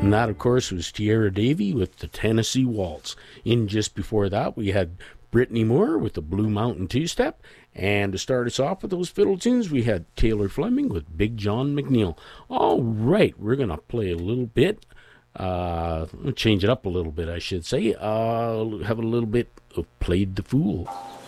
And that, of course, was Tierra Davy with the Tennessee Waltz. In just before that, we had Brittany Moore with the Blue Mountain Two-Step. And to start us off with those fiddle tunes, we had Taylor Fleming with Big John McNeil. All right, we're going to play a little bit. Change it up a little bit, I should say. Have a little bit of Played the Fool.